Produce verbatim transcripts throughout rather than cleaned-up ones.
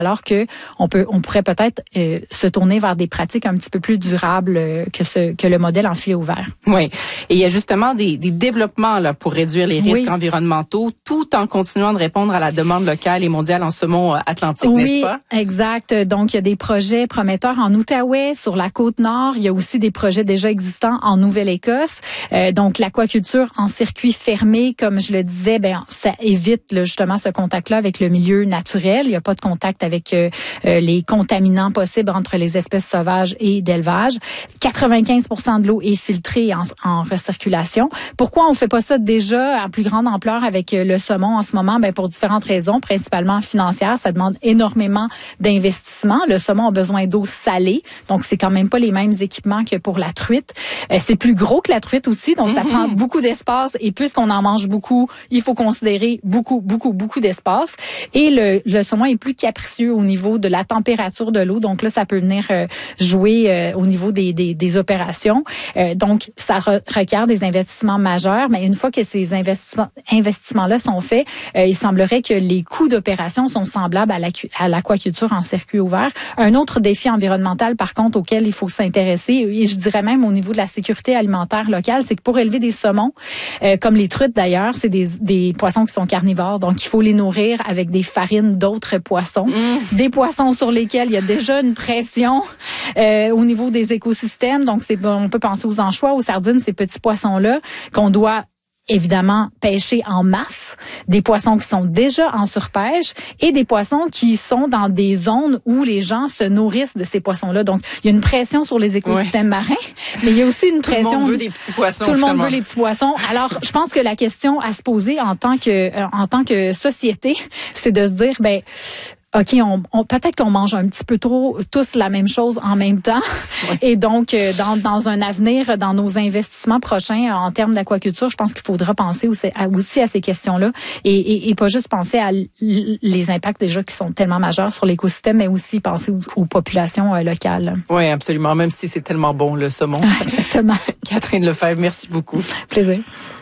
Alors que on peut, on pourrait peut-être euh, se tourner vers des pratiques un petit peu plus durables euh, que ce que le modèle en filet ouvert. Oui, et il y a justement des, des développements là pour réduire les risques oui. environnementaux, tout en continuant de répondre à la demande locale et mondiale en saumon atlantique, oui, n'est-ce pas? Oui, exact. Donc il y a des projets prometteurs en Outaouais, sur la côte nord. Il y a aussi des projets déjà existants en Nouvelle-Écosse. Euh, donc l'aquaculture en circuit fermé, comme je le disais, ben ça évite là, justement ce contact-là avec le milieu naturel. Il n'y a pas de contact avec avec euh, les contaminants possibles entre les espèces sauvages et d'élevage. quatre-vingt-quinze pour cent de l'eau est filtrée en, en recirculation. Pourquoi on fait pas ça déjà à plus grande ampleur avec le saumon en ce moment? Ben pour différentes raisons, principalement financières. Ça demande énormément d'investissement. Le saumon a besoin d'eau salée, donc c'est quand même pas les mêmes équipements que pour la truite. Euh, c'est plus gros que la truite aussi, donc ça mm-hmm. prend beaucoup d'espace. Et puisqu'on en mange beaucoup, il faut considérer beaucoup, beaucoup, beaucoup d'espace. Et le, le saumon est plus capricieux au niveau de la température de l'eau. Donc là, ça peut venir euh, jouer euh, au niveau des, des, des opérations. Euh, donc, ça re- requiert des investissements majeurs. Mais une fois que ces investissements, investissements-là sont faits, euh, il semblerait que les coûts d'opération sont semblables à, la, à l'aquaculture en circuit ouvert. Un autre défi environnemental, par contre, auquel il faut s'intéresser, et je dirais même au niveau de la sécurité alimentaire locale, c'est que pour élever des saumons, euh, comme les truites d'ailleurs, c'est des, des poissons qui sont carnivores. Donc, il faut les nourrir avec des farines d'autres poissons. Mmh. Des poissons sur lesquels il y a déjà une pression euh, au niveau des écosystèmes. Donc, c'est on peut penser aux anchois, aux sardines, ces petits poissons-là qu'on doit évidemment pêcher en masse, des poissons qui sont déjà en surpêche et des poissons qui sont dans des zones où les gens se nourrissent de ces poissons-là. Donc, il y a une pression sur les écosystèmes ouais. marins, mais il y a aussi une pression... Tout le monde veut des petits poissons. Tout le monde justement. veut les petits poissons. Alors, je pense que la question à se poser en tant que, euh, en tant que société, c'est de se dire, ben, OK, on, on peut-être qu'on mange un petit peu trop tous la même chose en même temps. Oui. Et donc, euh, dans, dans un avenir, dans nos investissements prochains euh, en termes d'aquaculture, je pense qu'il faudra penser aussi à, aussi à ces questions-là et, et, et pas juste penser à l- les impacts déjà qui sont tellement majeurs sur l'écosystème, mais aussi penser aux, aux populations euh, locales. Oui, absolument, même si c'est tellement bon, le saumon. Exactement. Catherine Lefebvre, merci beaucoup. Plaisir.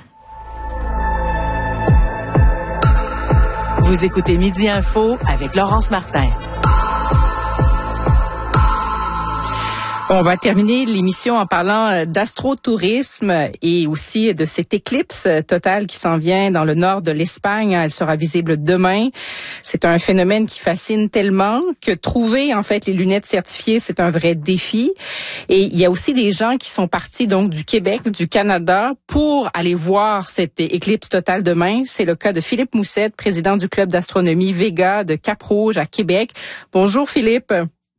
Vous écoutez Midi Info avec Laurence Martin. On va terminer l'émission en parlant d'astrotourisme et aussi de cette éclipse totale qui s'en vient dans le nord de l'Espagne. Elle sera visible demain. C'est un phénomène qui fascine tellement que trouver en fait les lunettes certifiées, c'est un vrai défi. Et il y a aussi des gens qui sont partis donc du Québec, du Canada pour aller voir cette éclipse totale demain. C'est le cas de Philippe Moussette, président du club d'astronomie Vega de Cap-Rouge à Québec. Bonjour Philippe.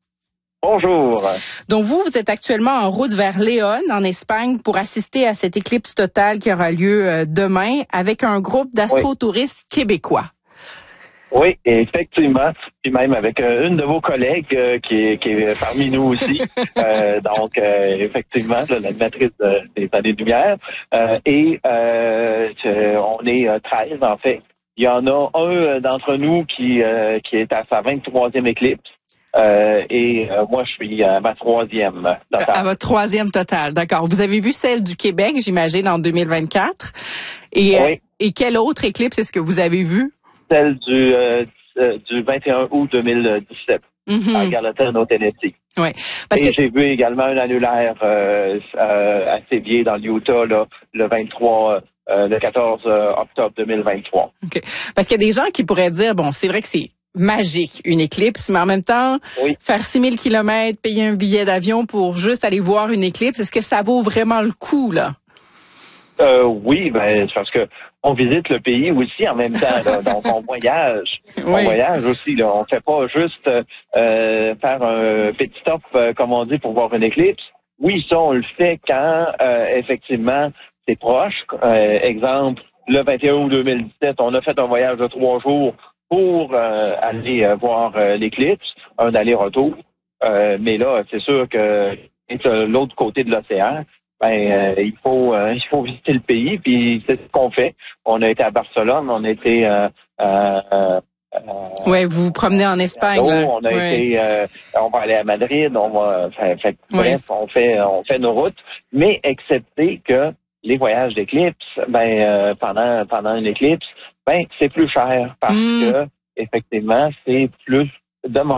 Bonjour. Donc vous, vous êtes actuellement en route vers Léon, en Espagne, pour assister à cette éclipse totale qui aura lieu demain avec un groupe d'astrotouristes oui. québécois. Oui, effectivement. Puis même avec euh, une de vos collègues euh, qui, est, qui est parmi nous aussi. euh, donc, euh, effectivement, là, l'animatrice de, des années-lumière. Euh, et euh, on est euh, treize, en fait. Il y en a un d'entre nous qui, euh, qui est à sa vingt-troisième éclipse. Euh, et euh, moi, je suis à ma troisième totale. À votre troisième totale, d'accord. Vous avez vu celle du Québec, j'imagine, en deux mille vingt-quatre. Et, oui. euh, et quelle autre éclipse est-ce que vous avez vue? Celle du, euh, du vingt et un août deux mille dix-sept, mm-hmm. à Gallatin, au Tennessee. Oui. Parce et que... j'ai vu également un annulaire euh, euh, à Sévier, dans l'Utah, là, le vingt-trois, euh, le quatorze octobre deux mille vingt-trois. OK. Parce qu'il y a des gens qui pourraient dire, bon, c'est vrai que c'est magique, une éclipse, mais en même temps, oui. faire six mille kilomètres, payer un billet d'avion pour juste aller voir une éclipse, est-ce que ça vaut vraiment le coup, là? Euh, oui, ben, c'est parce que on visite le pays aussi en même temps, là. Donc on voyage. Oui. On voyage aussi, là. On fait pas juste euh, faire un petit stop, euh, comme on dit, pour voir une éclipse. Oui, ça, on le fait quand, euh, effectivement, c'est proche. Euh, exemple, le vingt et un août deux mille dix-sept, on a fait un voyage de trois jours pour euh, aller euh, voir euh, l'éclipse, un aller-retour. Euh, mais là, c'est sûr que de l'autre côté de l'océan, ben euh, il faut euh, il faut visiter le pays, puis c'est ce qu'on fait. On a été à Barcelone, on a été euh, euh, euh, ouais, vous vous promenez en Espagne. Là, là. on a ouais. été euh, on va aller à Madrid, on va fait, fait, ouais. bref, on fait on fait nos routes, mais excepté que les voyages d'éclipse, ben euh, pendant pendant une éclipse, ben c'est plus cher parce mmh. que effectivement, c'est plus demandé.